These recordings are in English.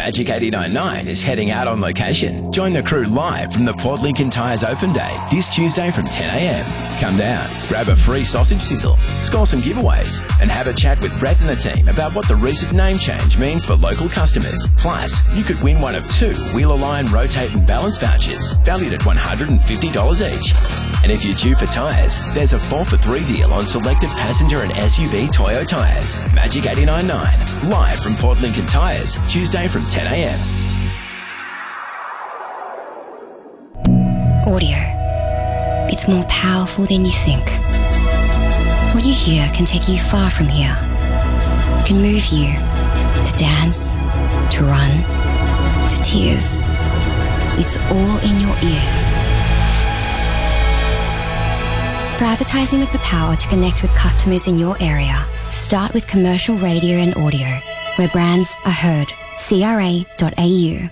Magic 89.9 is heading out on location. Join the crew live from the Port Lincoln Tyres Open Day this Tuesday from 10 a.m. Come down, grab a free sausage sizzle, score some giveaways, and have a chat with Brett and the team about what the recent name change means for local customers. Plus, you could win one of 2 Wheeler Line Rotate and Balance vouchers, valued at $150 each. And if you're due for tyres, there's a 4 for 3 deal on selected passenger and SUV Toyo tyres. Magic 89.9, live from Port Lincoln Tyres, Tuesday from 10 a.m. Audio. It's more powerful than you think. What you hear can take you far from here. It can move you to dance, to run, to tears. It's all in your ears. For advertising with the power to connect with customers in your area, start with commercial radio and audio, where brands are heard. CRA.au.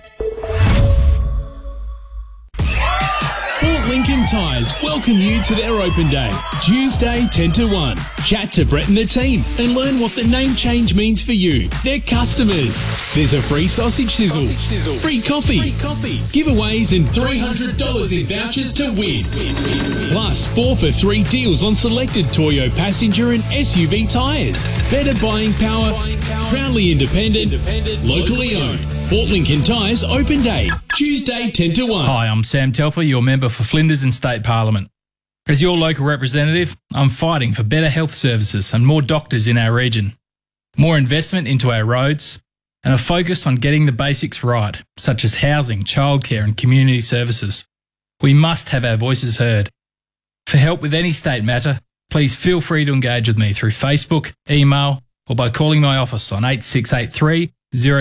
Port Lincoln Tyres welcome you to their open day, Tuesday 10 to 1. Chat to Brett and the team and learn what the name change means for you, their customers. There's a free sausage sizzle, free coffee, giveaways and $300 in vouchers to win. Plus 4 for 3 deals on selected Toyo passenger and SUV tyres. Better buying power, proudly independent, locally owned. Port Lincoln Tyres Open Day, Tuesday 10 to 1. Hi, I'm Sam Telfer, your member for Flinders in State Parliament. As your local representative, I'm fighting for better health services and more doctors in our region, more investment into our roads, and a focus on getting the basics right, such as housing, childcare and community services. We must have our voices heard. For help with any state matter, please feel free to engage with me through Facebook, email, or by calling my office on 8683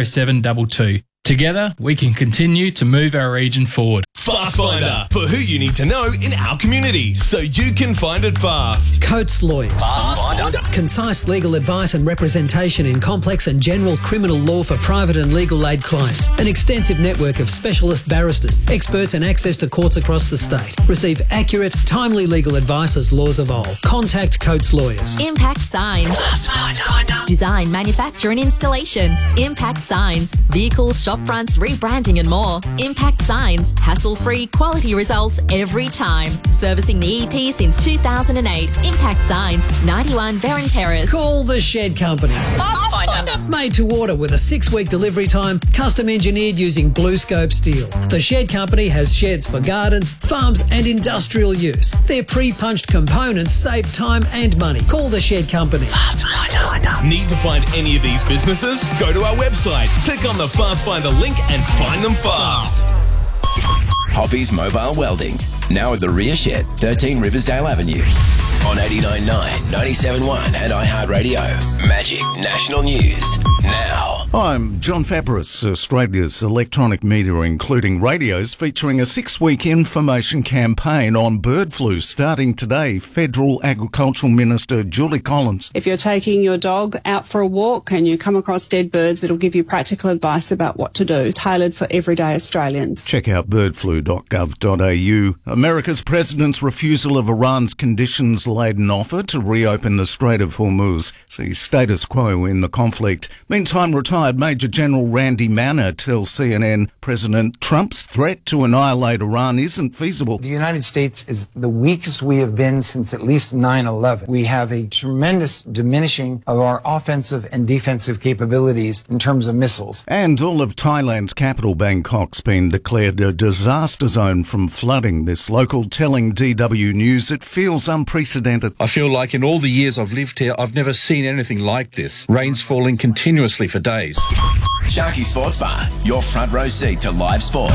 0722. Together, we can continue to move our region forward. Fast Finder, for who you need to know in our community, so you can find it fast. Coates Lawyers. Fast Finder. Concise legal advice and representation in complex and general criminal law for private and legal aid clients. An extensive network of specialist barristers, experts and access to courts across the state. Receive accurate, timely legal advice as laws evolve. Contact Coates Lawyers. Impact Signs. Fast Finder. Design, manufacture and installation. Impact Signs. Vehicles, shop fronts, rebranding and more. Impact Signs. Hassle-free quality results every time. Servicing the EP since 2008. Impact Signs. 91 Veron Terrace. Call the Shed Company. Fast Finder. Made to order with a 6-week delivery time, custom engineered using Blue Scope steel. The Shed Company has sheds for gardens, farms and industrial use. Their pre-punched components save time and money. Call the Shed Company. Fast Finder. Need to find any of these businesses? Go to our website, click on the Fast Finder link and find them fast. Hoppy's Mobile Welding, now at the rear shed, 13 Riversdale Avenue. On 89.9, 97.1 and iHeartRadio. Magic National News, now. I'm John Fabris. Australia's electronic media, including radios, featuring a 6-week information campaign on bird flu starting today. Federal Agricultural Minister Julie Collins. If you're taking your dog out for a walk and you come across dead birds, it'll give you practical advice about what to do, tailored for everyday Australians. Check out birdflu.gov.au. America's president's refusal of Iran's conditions-laden offer to reopen the Strait of Hormuz sees status quo in the conflict. Meantime, retired Major General Randy Manner tells CNN President Trump's threat to annihilate Iran isn't feasible. The United States is the weakest we have been since at least 9/11. We have a tremendous diminishing of our offensive and defensive capabilities in terms of missiles. And all of Thailand's capital, Bangkok's been declared a disaster zone from flooding. This local telling DW News it feels unprecedented. I feel like in all the years I've lived here, I've never seen anything like this. Rain's falling continuously for days. Sharky Sports Bar, your front row seat to live sport.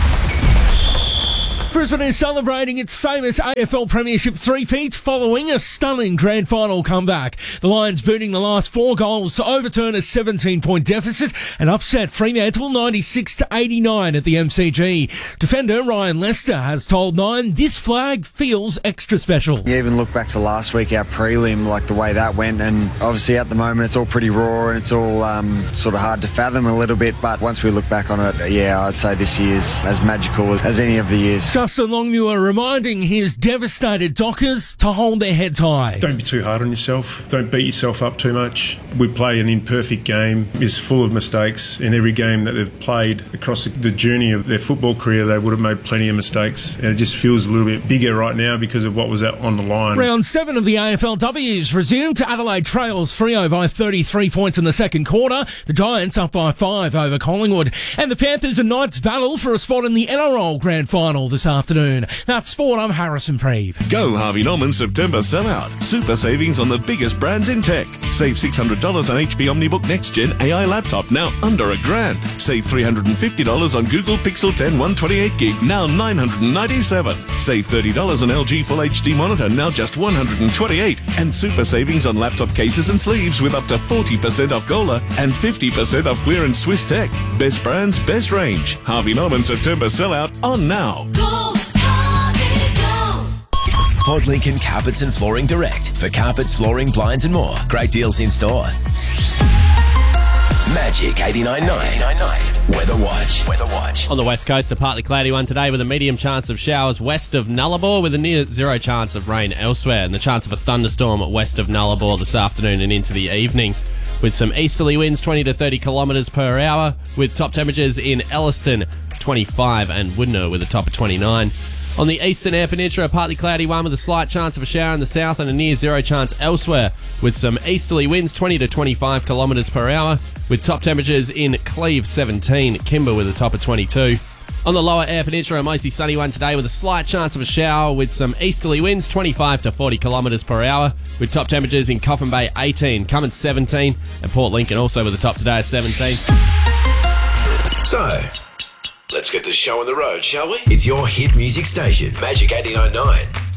Brisbane is celebrating its famous AFL Premiership three-peat following a stunning grand final comeback. The Lions booting the last 4 goals to overturn a 17-point deficit and upset Fremantle 96-89 at the MCG. Defender Ryan Lester has told Nine this flag feels extra special. You even look back to last week, our prelim, like the way that went, and obviously at the moment it's all pretty raw and it's all sort of hard to fathom a little bit, but once we look back on it, yeah, I'd say this year's as magical as any of the years. Just Justin Longmuir reminding his devastated Dockers to hold their heads high. Don't be too hard on yourself. Don't beat yourself up too much. We play an imperfect game. It's full of mistakes. In every game that they've played across the journey of their football career, they would have made plenty of mistakes. And it just feels a little bit bigger right now because of what was on the line. Round 7 of the AFLW's resumed. Adelaide trails Freo by 33 points in the second quarter. The Giants up by 5 over Collingwood. And the Panthers and Knights battle for a spot in the NRL Grand Final this afternoon. That's sport. I'm Harrison Preeve. Go Harvey Norman September sellout. Super savings on the biggest brands in tech. Save $600 on HP OmniBook Next Gen AI laptop, now under $1,000. Save $350 on Google Pixel 10 128GB, now $997. Save $30 on LG Full HD monitor, now just $128. And super savings on laptop cases and sleeves with up to 40% off Gola and 50% off clearance Swiss Tech. Best brands, best range. Harvey Norman September sellout on now. Pod Lincoln Carpets and Flooring Direct for carpets, flooring, blinds and more. Great deals in store. Magic 89.9 Weather Watch. On the west coast, a partly cloudy one today with a medium chance of showers west of Nullarbor with a near zero chance of rain elsewhere, and the chance of a thunderstorm west of Nullarbor this afternoon and into the evening, with some easterly winds 20 to 30 kilometres per hour, with top temperatures in Elliston 25 and Woodnor with a top of 29. On the eastern Eyre Peninsula, a partly cloudy one with a slight chance of a shower in the south and a near zero chance elsewhere, with some easterly winds 20 to 25 kilometres per hour, with top temperatures in Cleve 17, Kimber with a top of 22. On the lower Eyre Peninsula, a mostly sunny one today with a slight chance of a shower with some easterly winds 25 to 40 kilometres per hour, with top temperatures in Coffin Bay 18, Cummins 17, and Port Lincoln also with a top today of 17. So, let's get the show on the road, shall we? It's your hit music station, Magic 89.9.